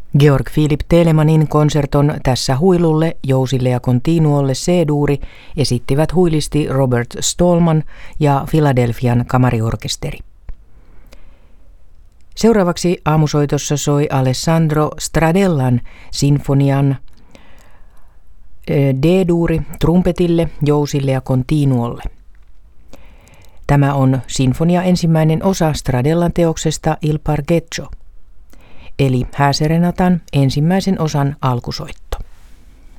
Georg Philipp Telemanin konserton Tässä huilulle, jousille ja continuolle C-duuri esittivät huilisti Robert Stallman ja Philadelphian kamariorkesteri. Seuraavaksi aamusoitossa soi Alessandro Stradellan sinfonian D-duuri trumpetille, jousille ja continuolle. Tämä on sinfonia ensimmäinen osa Stradellan teoksesta Il Parcheggio, eli hääserenatan ensimmäisen osan alkusoitto.